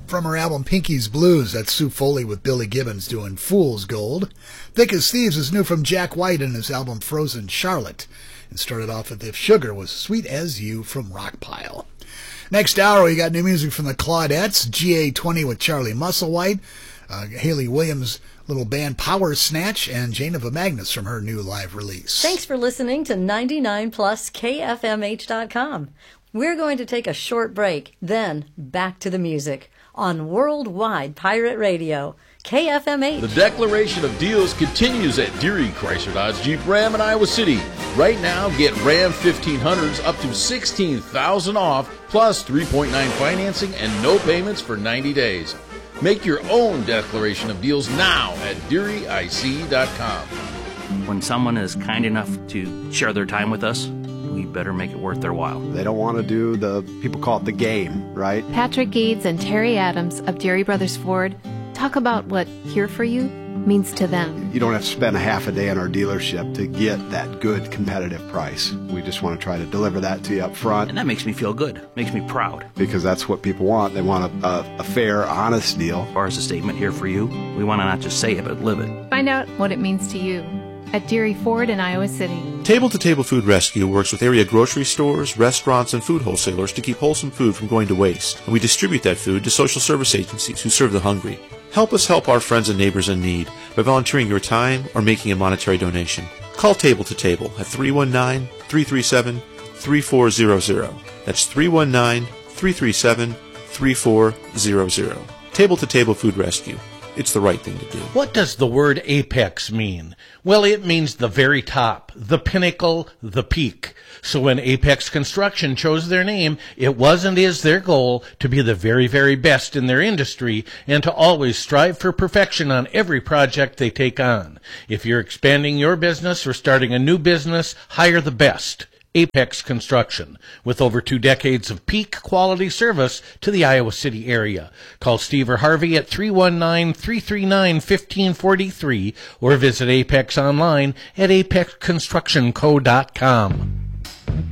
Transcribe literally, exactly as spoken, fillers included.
From her album Pinky's Blues, that's Sue Foley with Billy Gibbons doing Fool's Gold. Thick as Thieves is new from Jack White in his album Frozen Charlotte. And started off with If Sugar Was Sweet As You from Rockpile. Next hour, we got new music from the Claudettes, G A twenty with Charlie Musselwhite, uh, Haley Williams' little band Power Snatch, and Janeva Magnus from her new live release. Thanks for listening to ninety-nine plus K F M H dot com. We're going to take a short break, then back to the music on Worldwide Pirate Radio, K F M H. The declaration of deals continues at Deary Chrysler Dodge Jeep Ram in Iowa City. Right now, get Ram fifteen hundreds up to sixteen thousand dollars off, plus three point nine financing and no payments for ninety days. Make your own declaration of deals now at Deary I C dot com. When someone is kind enough to share their time with us, we better make it worth their while. They don't want to do the, people call it the game, right? Patrick Gades and Terry Adams of Deary Brothers Ford talk about what Here For You means to them. You don't have to spend a half a day in our dealership to get that good competitive price. We just want to try to deliver that to you up front. And that makes me feel good, makes me proud. Because that's what people want. They want a, a, a fair, honest deal. As far as a statement Here For You, we want to not just say it, but live it. Find out what it means to you at Deary Ford in Iowa City. Table to Table Food Rescue works with area grocery stores, restaurants, and food wholesalers to keep wholesome food from going to waste. And we distribute that food to social service agencies who serve the hungry. Help us help our friends and neighbors in need by volunteering your time or making a monetary donation. Call Table to Table at three one nine, three three seven, three four zero zero. That's three one nine, three three seven, three four zero zero. Table to Table Food Rescue. It's the right thing to do. What does the word apex mean? Well, it means the very top, the pinnacle, the peak. So when Apex Construction chose their name, it was and is their goal to be the very, very best in their industry and to always strive for perfection on every project they take on. If you're expanding your business or starting a new business, hire the best. Apex Construction, with over two decades of peak quality service to the Iowa City area. Call Steve or Harvey at three one nine, three three nine, one five four three or visit Apex online at apex construction co dot com.